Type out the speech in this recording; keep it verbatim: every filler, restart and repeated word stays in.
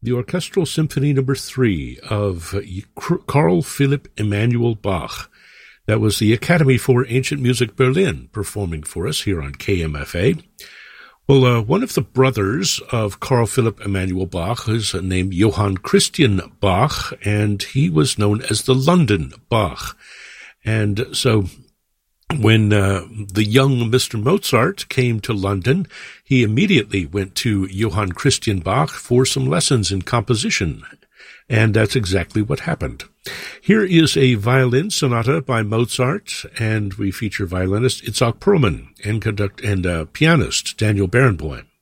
the Orchestral Symphony Number Three of Carl Philipp Emanuel Bach. That was the Academy for Ancient Music Berlin performing for us here on K M F A. Well, uh, one of the brothers of Carl Philipp Emanuel Bach is named Johann Christian Bach, and he was known as the London Bach. And so when uh, the young Mister Mozart came to London, he immediately went to Johann Christian Bach for some lessons in composition. And that's exactly what happened. Here is a violin sonata by Mozart, and we feature violinist Itzhak Perlman and conduct and uh, pianist Daniel Barenboim.